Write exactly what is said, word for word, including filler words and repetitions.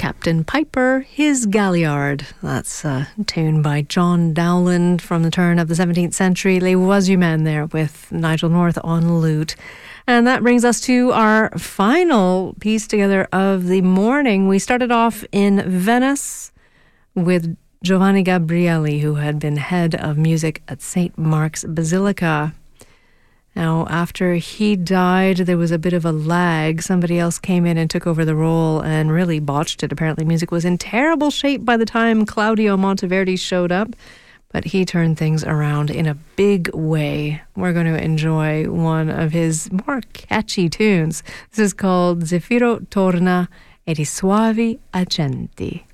Captain Piper, his Galliard. That's a tune by John Dowland from the turn of the seventeenth century. Les Oiseaux there with Nigel North on lute. And that brings us to our final piece together of the morning. We started off in Venice with Giovanni Gabrieli, who had been head of music at Saint Mark's Basilica. Now, after he died, there was a bit of a lag. Somebody else came in and took over the role and really botched it. Apparently, music was in terrible shape by the time Claudio Monteverdi showed up, but he turned things around in a big way. We're going to enjoy one of his more catchy tunes. This is called Zefiro Torna e i suavi accenti.